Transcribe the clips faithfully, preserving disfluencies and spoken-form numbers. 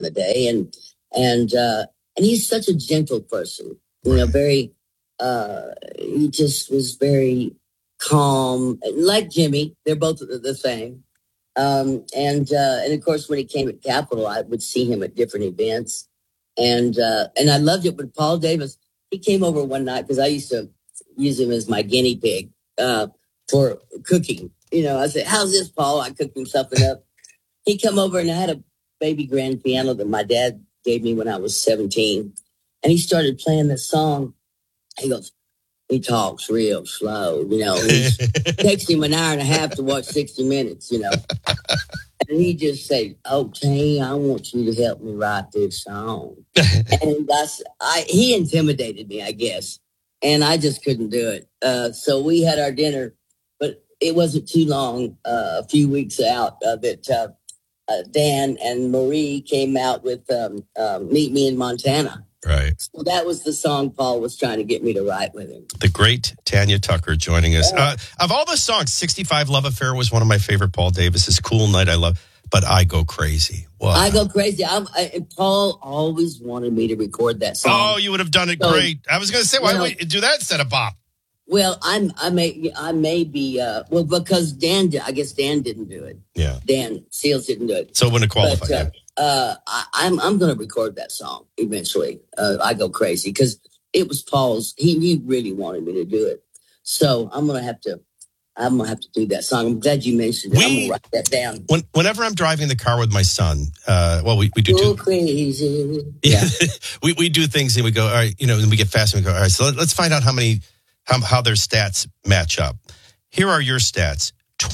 the day, and and uh, and he's such a gentle person. You know, very. Uh, he just was very calm, like Jimmy. They're both the same. Um, and uh, and of course, when he came at Capitol, I would see him at different events, and uh, and I loved it. But Paul Davis, he came over one night because I used to use him as my guinea pig uh, for cooking. You know, I said, "How's this, Paul?" I cooked him something up. He come over and I had a baby grand piano that my dad gave me when I was seventeen, and he started playing this song. He goes, he talks real slow, you know. It takes him an hour and a half to watch sixty minutes, you know. And he just said, "Oh, Tane, I want you to help me write this song." And that's, I, he intimidated me, I guess. And I just couldn't do it. Uh, so we had our dinner, but it wasn't too long, uh, a few weeks out, uh, that uh, uh, Dan and Marie came out with um, uh, Meet Me in Montana. Right. So that was the song Paul was trying to get me to write with him. The great Tanya Tucker joining us. Uh, of all the songs, sixty-five Love Affair was one of my favorite Paul Davis's. Cool Night I love, but I Go Crazy. Wow. I Go Crazy. I, I, Paul always wanted me to record that song. Oh, you would have done it so, great. I was going to say, why don't we do that instead of Bop? Well, I'm, I may, I may be, uh, well, because Dan, I guess Dan didn't do it. Yeah. Dan Seals didn't do it. So it wouldn't qualify. But, uh, uh, I, I'm, I'm going to record that song eventually. Uh, I Go Crazy because it was Paul's. He, he really wanted me to do it. So I'm going to have to, I'm going to have to do that song. I'm glad you mentioned it. We, I'm going to write that down. When, whenever I'm driving the car with my son, uh, well, we, we do Go two. Crazy. Yeah. we, we do things and we go, all right, you know, and we get fast and we go, all right, so let, let's find out how many, how, how their stats match up. Here are your stats.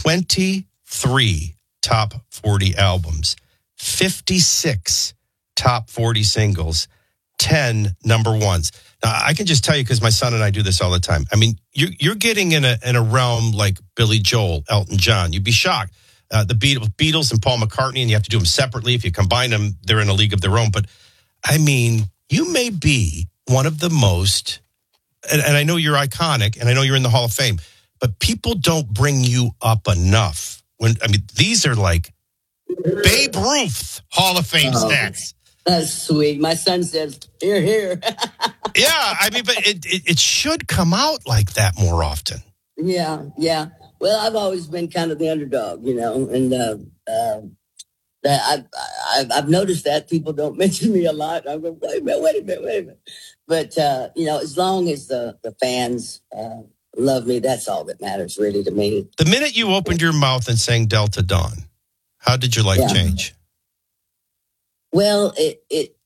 twenty-three top forty albums, fifty-six top forty singles, ten number ones. Now, I can just tell you because my son and I do this all the time. I mean, you're, you're getting in a in a realm like Billy Joel, Elton John. You'd be shocked. Uh, the Beatles and Paul McCartney, and you have to do them separately. If you combine them, they're in a league of their own. But, I mean, you may be one of the most, and, and I know you're iconic, and I know you're in the Hall of Fame, but people don't bring you up enough. When I mean, these are like Babe Ruth Hall of Fame oh, stats. That's sweet. My son says, "Here, here." Yeah, I mean, but it, it it should come out like that more often. Yeah, yeah. Well, I've always been kind of the underdog, you know, and uh, uh, that I've, I've I've noticed that people don't mention me a lot. I go, wait a minute, wait a minute, wait a minute. But uh, you know, as long as the the fans uh, love me, that's all that matters, really, to me. The minute you opened your mouth and sang Delta Dawn, how did your life yeah. change? Well, it it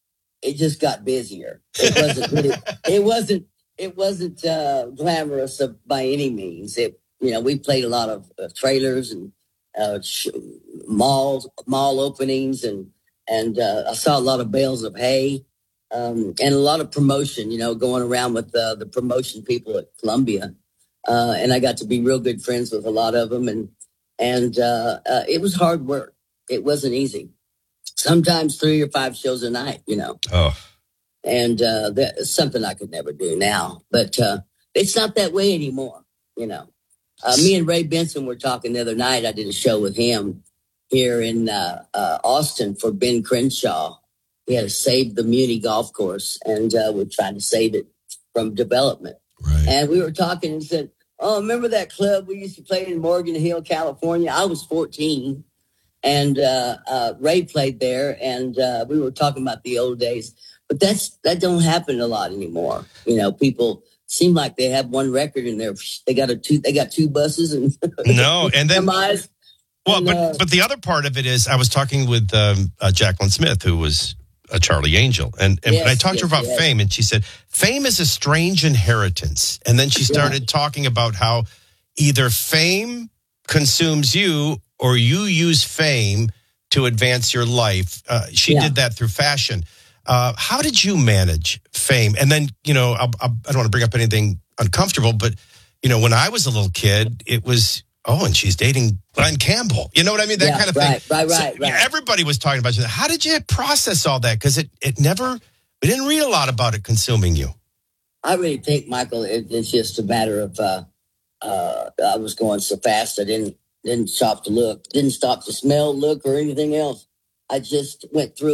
it just got busier. It wasn't really, it wasn't it wasn't uh, glamorous by any means. It you know we played a lot of uh, trailers and uh, sh- malls mall openings and and uh, I saw a lot of bales of hay um, and a lot of promotion. You know, going around with uh, the promotion people at Columbia, uh, and I got to be real good friends with a lot of them. And and uh, uh, it was hard work. It wasn't easy. Sometimes three or five shows a night, you know. Oh. And uh, that's something I could never do now. But uh, it's not that way anymore, you know. Uh, me and Ray Benson were talking the other night. I did a show with him here in uh, uh, Austin for Ben Crenshaw. He had to save the Muni golf course, and uh, we're trying to save it from development. Right. And we were talking and said, oh, remember that club we used to play in Morgan Hill, California? I was fourteen. And uh, uh, Ray played there, and uh, we were talking about the old days. But that's that don't happen a lot anymore. You know, people seem like they have one record in there. They got a two. They got two buses and no, and then well, and, but uh, but the other part of it is I was talking with um, uh, Jacqueline Smith, who was a Charlie Angel, and and yes, I talked yes, to her about yes. fame, and she said fame is a strange inheritance. And then she started yeah. talking about how either fame consumes you, or you use fame to advance your life. Uh, she yeah. did that through fashion. Uh, how did you manage fame? And then, you know, I, I don't want to bring up anything uncomfortable, but, you know, when I was a little kid, it was, oh, and she's dating Glenn Campbell. You know what I mean? That yeah, kind of right, thing. Right, right, so, right. Everybody was talking about you. How did you process all that? Because it, it never, we didn't read a lot about it consuming you. I really think, Michael, it, it's just a matter of, uh, uh, I was going so fast, I didn't, Didn't stop to look, didn't stop to smell, look, or anything else. I just went through it.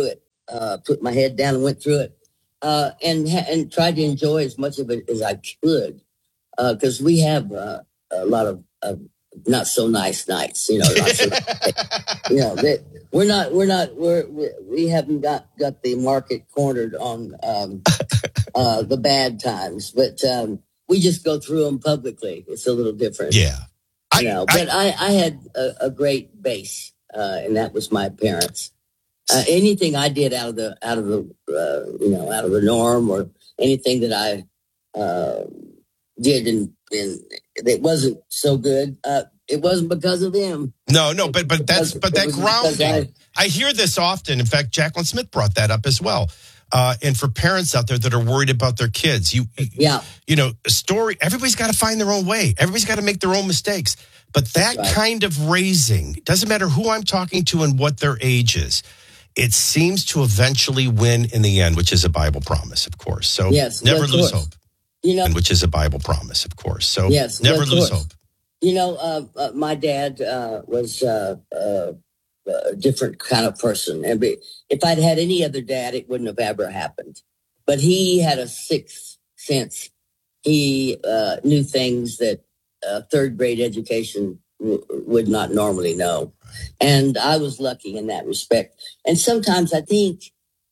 uh, put my head down and went through it, uh, and and tried to enjoy as much of it as I could, because uh, we have uh, a lot of uh, not so nice nights, you know. Not so, you know, that we're not we're not we're we haven't got got the market cornered on um, uh, the bad times, but um, we just go through them publicly. It's a little different, yeah. You know, I, but I, I had a, a great base, uh, and that was my parents. Uh, anything I did out of the out of the uh, you know out of the norm, or anything that I uh, did and and it wasn't so good, uh, it wasn't because of them. No, no, but but that's but that grounding. I, I hear this often. In fact, Jacqueline Smith brought that up as well. Uh, and for parents out there that are worried about their kids, you, yeah, you know, a story. Everybody's got to find their own way. Everybody's got to make their own mistakes. But that right. kind of raising, doesn't matter who I'm talking to and what their age is, it seems to eventually win in the end, which is a Bible promise, of course. So yes, never lose hope. You know, and which is a Bible promise, of course. So yes, never lose hope. You know, uh, uh, my dad uh, was uh, uh, a different kind of person. And if I'd had any other dad, it wouldn't have ever happened. But he had a sixth sense. He uh, knew things that uh, third grade education w- would not normally know. And I was lucky in that respect. And sometimes I think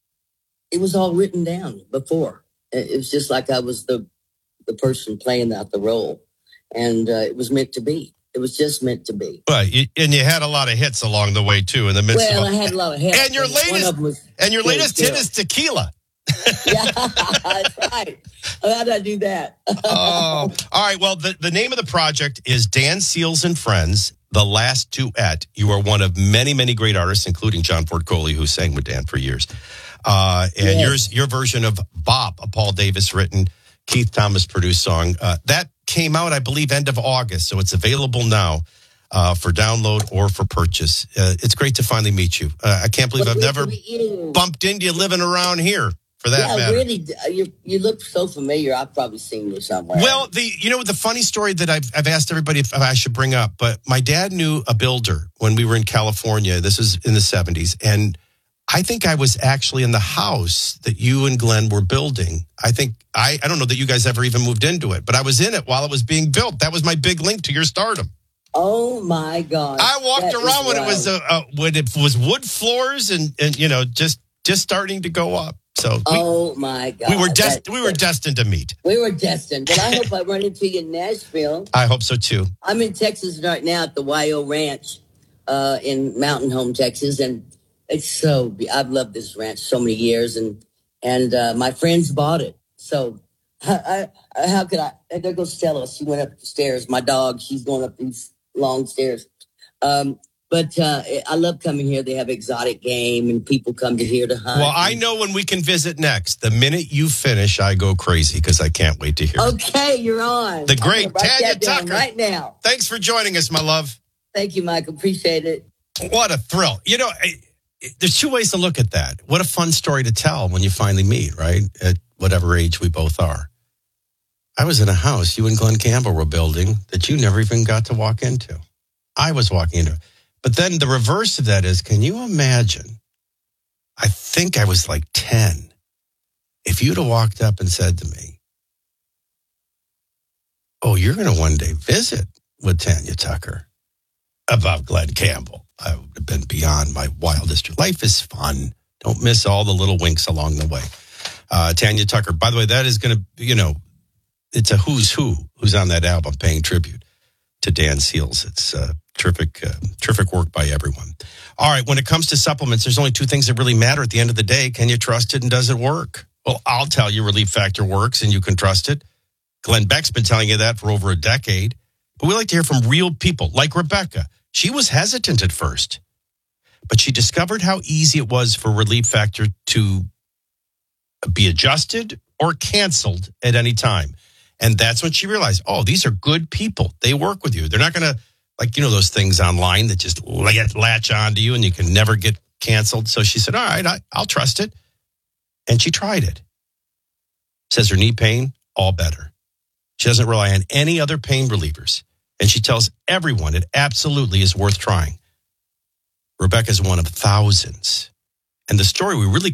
it was all written down before. It was just like I was the, the person playing out the role. And uh, it was meant to be. It was just meant to be. Well, you, and you had a lot of hits along the way too. In the midst well, of I had a lot of hits. And your latest, was and your latest hit is Tequila. Yeah, that's right. How did I do that? Oh, all right. Well, the, the name of the project is Dan Seals and Friends, The Last Duet. You are one of many, many great artists, including John Ford Coley, who sang with Dan for years. Uh, and yes. yours, your version of Bop, a Paul Davis written, Keith Thomas produced song, uh, that came out, I believe, end of August. So it's available now uh, for download or for purchase. Uh, it's great to finally meet you. Uh, I can't believe well, I've never bumped into you living around here. For that yeah, matter. really, you you look so familiar. I've probably seen you somewhere. Well, the you know the funny story that I've I've asked everybody if I should bring up, but my dad knew a builder when we were in California. This was in the seventies, and I think I was actually in the house that you and Glenn were building. I think I I don't know that you guys ever even moved into it, but I was in it while it was being built. That was my big link to your stardom. Oh my God! I walked around when wild. it was a, a when it was wood floors and and you know just just starting to go up. So we, oh my God! We were dest- we were destined to meet. We were destined, but I hope I run into you in Nashville. I hope so too. I'm in Texas right now at the Y O Ranch uh, in Mountain Home, Texas, and it's so. I've loved this ranch so many years, and and uh, my friends bought it. So I, I, how could I? There goes Stella. She went up the stairs. My dog. She's going up these long stairs. Um, But uh, I love coming here. They have exotic game, and people come to here to hunt. Well, I know when we can visit next. The minute you finish, I go crazy because I can't wait to hear it. Okay, you're on. The great Tanya Tucker. Right now. Thanks for joining us, my love. Thank you, Michael. Appreciate it. What a thrill. You know, I, there's two ways to look at that. What a fun story to tell when you finally meet, right? At whatever age we both are. I was in a house you and Glenn Campbell were building that you never even got to walk into. I was walking into it. But then the reverse of that is, can you imagine? I think I was like ten. If you'd have walked up and said to me, oh, you're going to one day visit with Tanya Tucker about Glenn Campbell, I would have been beyond my wildest dreams. Life is fun. Don't miss all the little winks along the way. Uh, Tanya Tucker, by the way, that is going to, you know, it's a who's who who's on that album paying tribute to Dan Seals. It's uh, terrific, uh, terrific work by everyone. All right, when it comes to supplements, there's only two things that really matter at the end of the day. Can you trust it and does it work? Well, I'll tell you Relief Factor works and you can trust it. Glenn Beck's been telling you that for over a decade. But we like to hear from real people like Rebecca. She was hesitant at first, but she discovered how easy it was for Relief Factor to be adjusted or canceled at any time. And that's when she realized, oh, these are good people. They work with you. They're not going to, like, you know, those things online that just latch onto you and you can never get canceled. So she said, all right, I, I'll trust it. And she tried it. Says her knee pain, all better. She doesn't rely on any other pain relievers. And she tells everyone it absolutely is worth trying. Rebecca's one of thousands. And the story we really